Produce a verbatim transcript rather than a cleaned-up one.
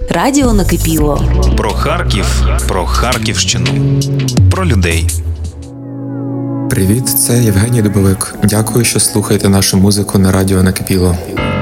Радіо накипіло. Про Харків, про Харківщину, про людей. Привіт, це Євгеній Дубовик. Дякую, що слухаєте нашу музику на радіо накипіло.